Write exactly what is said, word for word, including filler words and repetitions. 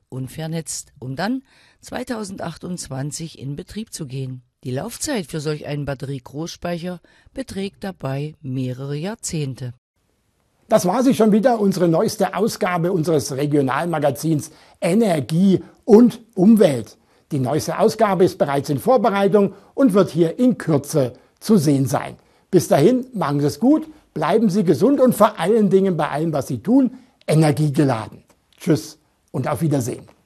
und vernetzt, um dann zweitausendachtundzwanzig in Betrieb zu gehen. Die Laufzeit für solch einen Batteriegroßspeicher beträgt dabei mehrere Jahrzehnte. Das war sie schon wieder, unsere neueste Ausgabe unseres Regionalmagazins Energie und Umwelt. Die neueste Ausgabe ist bereits in Vorbereitung und wird hier in Kürze zu sehen sein. Bis dahin, machen Sie es gut, bleiben Sie gesund und vor allen Dingen bei allem, was Sie tun, energiegeladen. Tschüss und auf Wiedersehen.